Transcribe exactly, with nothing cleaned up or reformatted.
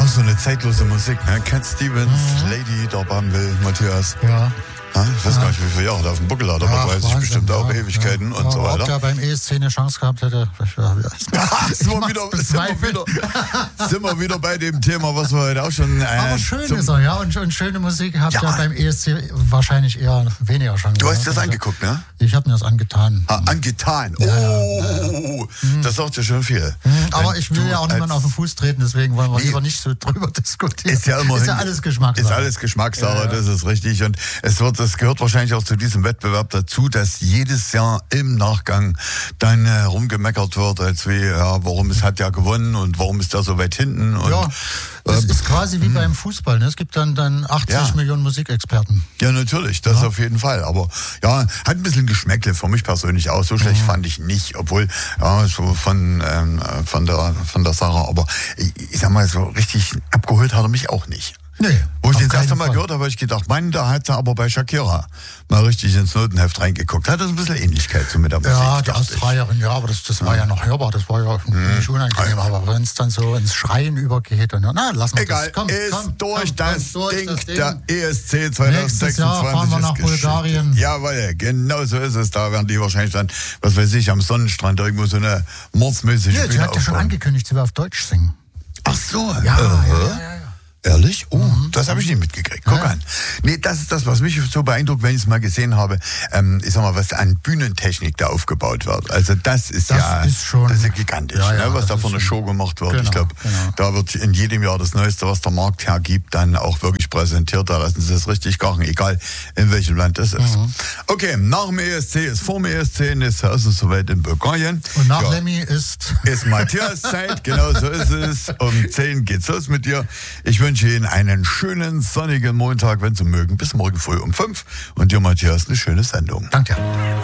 so eine zeitlose Musik, ne? Cat Stevens, mhm. Lady der Bumble, Matthias. Ja. Ha? Ich weiß ja. gar nicht, wie viele Jahre der auf dem Buckel hat, aber ja, weiß ich bestimmt auch ja, Ewigkeiten ja. und so weiter. Ob der beim E S C eine Chance gehabt hätte, das war, ja. sind, wir wieder, sind, wir wieder, sind wir wieder bei dem Thema, was wir heute auch schon... Äh, aber schön ist er, ja, und, und schöne Musik habt ihr ja. beim E S C wahrscheinlich eher weniger Chancen. Du hast ja. das angeguckt, ne? Ich habe mir das angetan. Ah, angetan? Oh, ja, ja. Das sagt ja schon viel. Mhm. Aber ich will ja auch niemanden auf den Fuß treten, deswegen wollen wir nee. lieber nicht so drüber diskutieren. Ist ja, immerhin, ist ja alles Geschmackssache. Ist alles Geschmackssache, ja, ja. Das ist richtig. Und es wird, das gehört wahrscheinlich auch zu diesem Wettbewerb dazu, dass jedes Jahr im Nachgang dann äh, rumgemeckert wird, als wie, ja, warum es hat ja gewonnen und warum ist der so weit hinten. Und, ja, es äh, ist quasi wie mh. beim Fußball. Ne? Es gibt dann, dann achtzig ja. Millionen Musikexperten. Ja, natürlich, das ja. auf jeden Fall. Aber ja, hat ein bisschen Geschmäckle für mich persönlich auch. So schlecht mhm. fand ich nicht, obwohl, ja, so von, ähm, von, der, von der Sache. Aber ich, ich sag mal, so richtig abgeholt hat er mich auch nicht. Nee, Wo ich den das erste Mal gehört habe, habe ich gedacht, Mann, da hat er aber bei Shakira mal richtig ins Notenheft reingeguckt. Hat das ein bisschen Ähnlichkeit so mit der Musik? Ja, die Australierin, ja, aber das, das war ja. ja noch hörbar, das war ja hm. nicht unangenehm. Ja. Aber wenn es dann so ins Schreien übergeht, dann, na, lassen wir Egal, das. Komm, ist komm, durch, komm, das, komm, durch Ding, das Ding, der E S C zwanzig sechsundzwanzig. Nächstes Jahr fahren wir nach Bulgarien. Jawohl, genau so ist es. Da werden die wahrscheinlich dann, was weiß ich, am Sonnenstrand irgendwo so eine mordsmäßige ja, sie hat ja schon angekündigt, sie will auf Deutsch singen. Ach so. Ja, ja, ja, ja, ja. Ehrlich? Oh, mhm. das habe ich nicht mitgekriegt. Guck ja. an. Nee, das ist das, was mich so beeindruckt, wenn ich es mal gesehen habe. Ähm, ich sag mal, was an Bühnentechnik da aufgebaut wird. Also das ist das ja, ist schon, das ist ja gigantisch, ja, ja, ne, was da von der Show gemacht wird. Genau, ich glaube, genau. da wird in jedem Jahr das Neueste, was der Markt hergibt, dann auch wirklich präsentiert. Da lassen sie es richtig kochen, egal in welchem Land das ist. Mhm. Okay, nach dem E S C ist vor dem E S C, ist also soweit in Bulgarien. Und nach ja. Lemmy ist... Ist Matthias Zeit, genau so ist es. Um zehn geht's los mit dir. Ich wünsche Ihnen einen schönen sonnigen Montag, wenn Sie mögen. Bis morgen früh um fünf. Und dir, Matthias, eine schöne Sendung. Danke.